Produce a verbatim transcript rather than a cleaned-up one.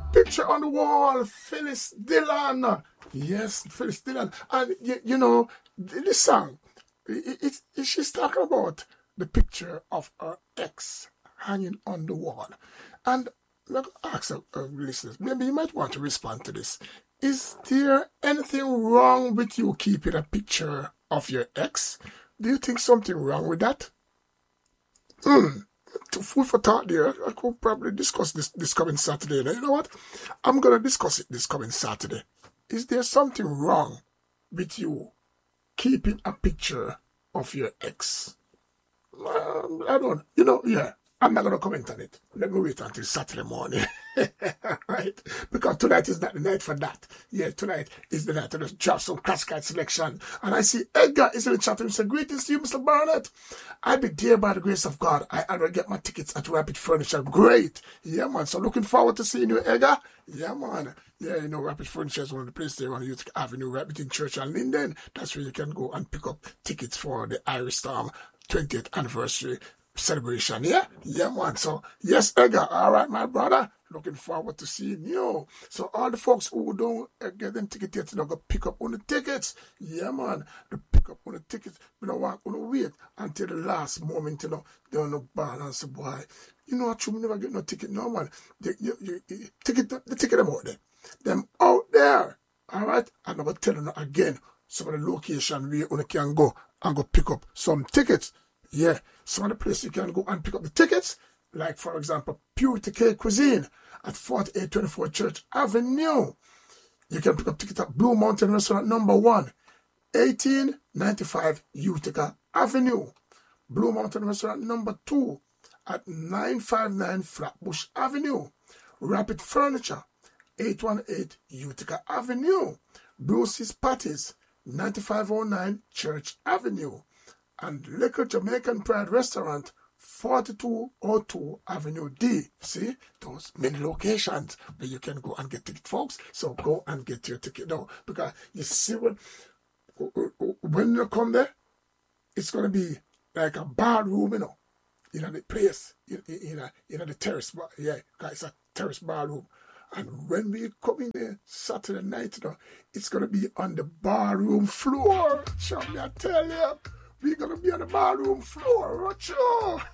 picture on the wall, Phyllis Dillon. Yes, Phyllis Dillon. And, you, you know, this song, it, it, it, she's talking about the picture of her ex hanging on the wall. And let me ask our, our listeners, maybe you might want to respond to this. Is there anything wrong with you keeping a picture of your ex? Do you think something wrong with that? Hmm. Food for thought there. I could probably discuss this this coming Saturday. Now, you know what? I'm going to discuss it this coming Saturday. Is there something wrong with you keeping a picture of your ex? Um, I don't, you know, yeah. I'm not going to comment on it. Let me wait until Saturday morning. Right? Because tonight is not the night for that. Yeah, tonight is the night to just drop some classical selection. And I see Edgar is in the chat room. He said, greetings to you, Mister Barnett. I be there by the grace of God. I already get my tickets at Rapid Furniture. Great. Yeah, man. So looking forward to seeing you, Edgar. Yeah, man. Yeah, you know, Rapid Furniture is one of the places there on Utica Avenue, right between Church and Linden. That's where you can go and pick up tickets for the Irish Storm twentieth anniversary celebration. Yeah, yeah, man. So yes, Edgar. All right, my brother. Looking forward to seeing you. So all the folks who don't uh, get them tickets yet, they're gonna pick up on the tickets. Yeah, man. They pick up on the tickets. We don't want to wait until the last moment. You know, they don't know balance, boy. You know what? You never get no ticket, no man. The, you, you, you, ticket, the ticket them out there. Them out there. All right. I'm gonna tell you again. Some of the location where you can go and go pick up some tickets. Yeah, some of the places you can go and pick up the tickets, like, for example, Purity Cake Cuisine at forty-eight twenty-four Church Avenue. You can pick up tickets at Blue Mountain Restaurant number one, eighteen ninety-five Utica Avenue. Blue Mountain Restaurant number two at nine fifty-nine Flatbush Avenue. Rapid Furniture, eight one eight Utica Avenue. Bruce's Patties, ninety-five oh nine Church Avenue. And Liquor Jamaican Pride Restaurant, forty-two oh two Avenue D. See, those many locations where you can go and get ticket, folks. So go and get your ticket now. Because you see, when, when you come there, it's going to be like a bar room, you know, in the place, in, in, a, in a terrace bar. Yeah, it's a terrace bar room. And when we come in there Saturday night, you know, it's going to be on the bar room floor. Shall me I tell you? We're going to be on the barroom floor, watch you.